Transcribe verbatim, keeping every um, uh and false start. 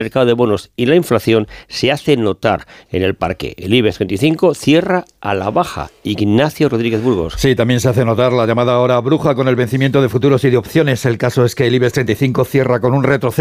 mercado de bonos y la inflación se hace notar en el parque. El IBEX treinta y cinco cierra a la baja. Ignacio Rodríguez Burgos. Sí, también se hace notar la llamada hora bruja con el vencimiento de futuros y de opciones. El caso es que el IBEX treinta y cinco cierra con un retroceso